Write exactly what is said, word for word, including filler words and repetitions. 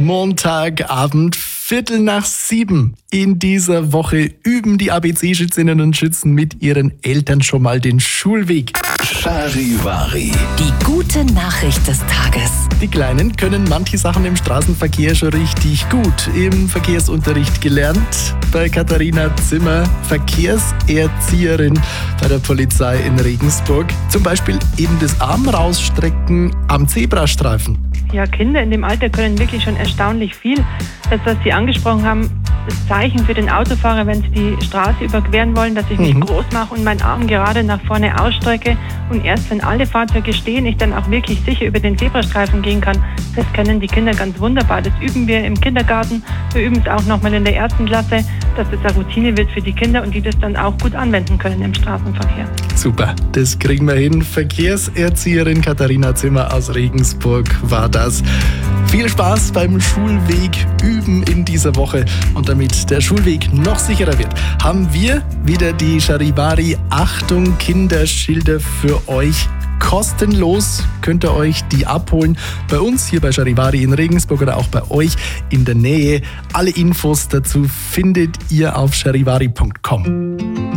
Montagabend, Viertel nach sieben. In dieser Woche üben die A B C-Schützinnen und Schützen mit ihren Eltern schon mal den Schulweg. Charivari. Die gute Nachricht des Tages. Die Kleinen können manche Sachen im Straßenverkehr schon richtig gut im Verkehrsunterricht gelernt. Bei Katharina Zimmer, Verkehrserzieherin bei der Polizei in Regensburg. Zum Beispiel eben das Arm rausstrecken am Zebrastreifen. Ja, Kinder in dem Alter können wirklich schon erstaunlich viel. Das, was Sie angesprochen haben, das Zeichen für den Autofahrer, wenn Sie die Straße überqueren wollen, dass ich mich mhm. groß mache und meinen Arm gerade nach vorne ausstrecke und erst wenn alle Fahrzeuge stehen, ich dann auch wirklich sicher über den Zebrastreifen gehen kann. Das können die Kinder ganz wunderbar. Das üben wir im Kindergarten. Wir üben es auch nochmal in der ersten Klasse, dass das eine Routine wird für die Kinder und die das dann auch gut anwenden können im Straßenverkehr. Super, das kriegen wir hin. Verkehrserzieherin Katharina Zimmer aus Regensburg war das. Viel Spaß beim Schulweg üben in dieser Woche. Und damit der Schulweg noch sicherer wird, haben wir wieder die Charivari Achtung Kinderschilder für euch. Kostenlos könnt ihr euch die abholen. Bei uns hier bei Charivari in Regensburg oder auch bei euch in der Nähe. Alle Infos dazu findet ihr auf charivari punkt com.